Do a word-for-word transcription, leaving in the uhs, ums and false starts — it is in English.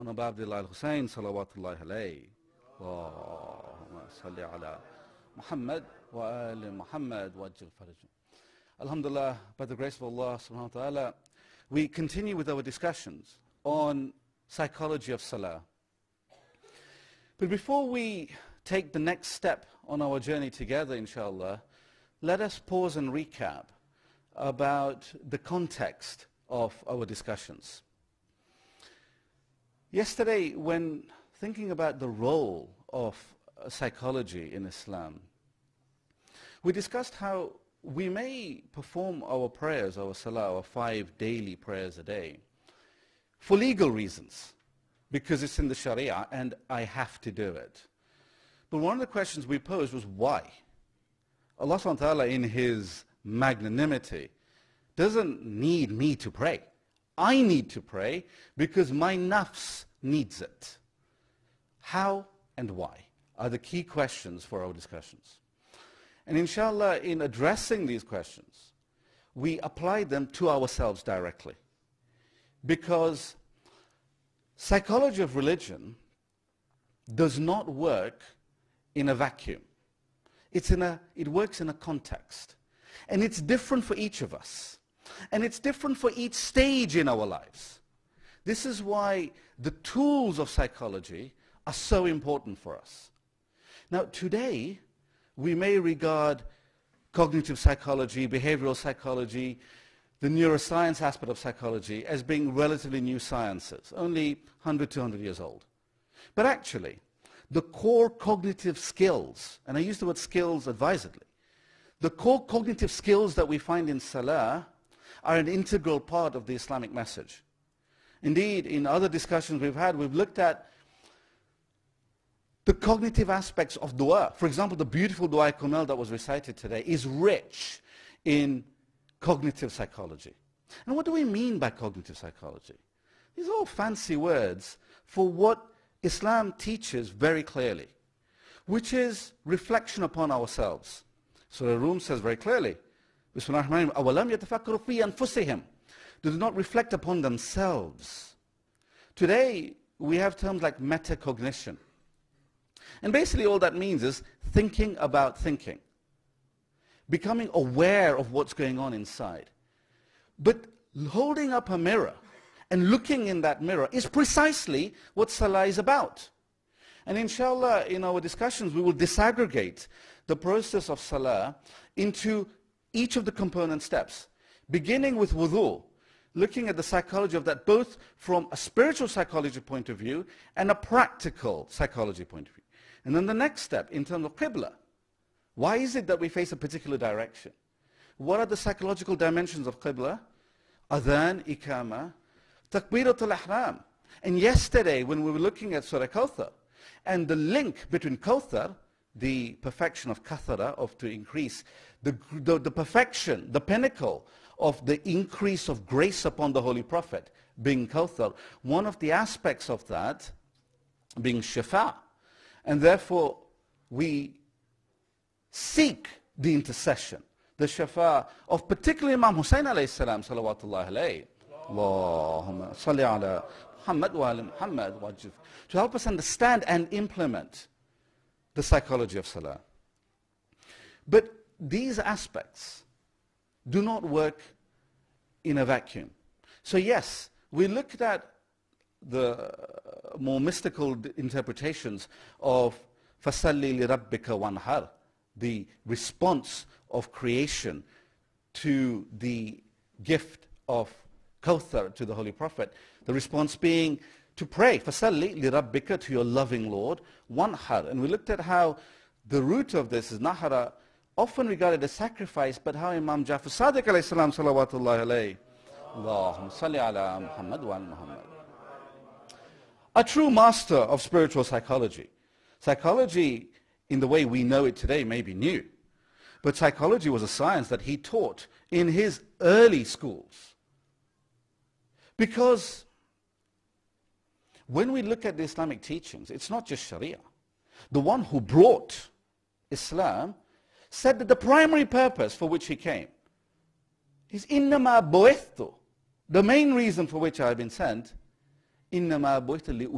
أبا عبد الله الحسين صلوات الله عليه اللهم صل على Muhammad wa ali Muhammad wa ajil farajum. Alhamdulillah, by the grace of Allah subhanahu wa ta'ala, we continue with our discussions on psychology of salah. But before we take the next step on our journey together, inshallah, let us pause and recap about the context of our discussions. Yesterday, when thinking about the role of psychology in Islam, we discussed how we may perform our prayers, our salah, our five daily prayers a day, for legal reasons, because it's in the Sharia and I have to do it. But one of the questions we posed was why? Allah subhanahu wa ta'ala, in His magnanimity, doesn't need me to pray. I need to pray because my nafs needs it. How and why are the key questions for our discussions. And inshallah, in addressing these questions, we apply them to ourselves directly. Because psychology of religion does not work in a vacuum. It's in a, it works in a context. And it's different for each of us. And it's different for each stage in our lives. This is why the tools of psychology are so important for us. Now, today, we may regard cognitive psychology, behavioral psychology, the neuroscience aspect of psychology as being relatively new sciences, only one hundred, two hundred years old. But actually, the core cognitive skills, and I use the word skills advisedly, the core cognitive skills that we find in Salah are an integral part of the Islamic message. Indeed, in other discussions we've had, we've looked at the cognitive aspects of dua. For example, the beautiful dua Kumail that was recited today is rich in cognitive psychology. And what do we mean by cognitive psychology? These are all fancy words for what Islam teaches very clearly, which is reflection upon ourselves. Surah Rum says very clearly, Bismillahir-Rahmanir-Rahim, أَوَلَمْ يَتَفَكَّرُوا فِي أَنفُسِهِمْ. They do not reflect upon themselves. Today, we have terms like metacognition. And basically all that means is thinking about thinking. Becoming aware of what's going on inside. But holding up a mirror and looking in that mirror is precisely what Salah is about. And inshallah, in our discussions, we will disaggregate the process of Salah into each of the component steps. Beginning with wudu, looking at the psychology of that both from a spiritual psychology point of view and a practical psychology point of view. And then the next step, in terms of qibla. Why is it that we face a particular direction? What are the psychological dimensions of qibla? Adhan, ikama, takbiratul ihram. And yesterday, when we were looking at Surah Kawthar, and the link between Kawthar, the perfection of kathara, of to increase, the, the, the perfection, the pinnacle of the increase of grace upon the Holy Prophet, being Kawthar, one of the aspects of that being shafa'. And therefore, we seek the intercession, the shafa' of particularly Imam Hussein alayhi salam, salawatullah alayhi. Allahumma salli ala Muhammad wa ala Muhammad wa ajif. To help us understand and implement the psychology of Salah. But these aspects do not work in a vacuum. So yes, we looked at the more mystical interpretations of فَصَلِّ لِرَبِّكَ وَانْحَرْ, the response of creation to the gift of Kawthar to the Holy Prophet. The response being to pray, فَصَلِّ لِرَبِّكَ, to your loving Lord, وَانْحَرْ. And we looked at how the root of this is nahara, often regarded as sacrifice, but how Imam Jafar Sadiq alayhi salam, salawatullahi alayhi, Allahumma salli ala Muhammad wa ala Muhammad. A true master of spiritual psychology. Psychology, in the way we know it today, may be new. But psychology was a science that he taught in his early schools. Because when we look at the Islamic teachings, it's not just Sharia. The one who brought Islam said that the primary purpose for which he came is إِنَّمَا بُعِثْتُ, the main reason for which I have been sent إنما بعثت